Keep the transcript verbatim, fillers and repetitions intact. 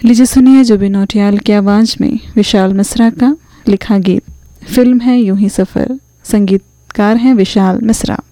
लीजिए सुनिए जुबिन नौटियाल की आवाज़ में विशाल मिश्रा का लिखा गीत। फिल्म है यूं ही सफ़र, संगीतकार हैं विशाल मिश्रा।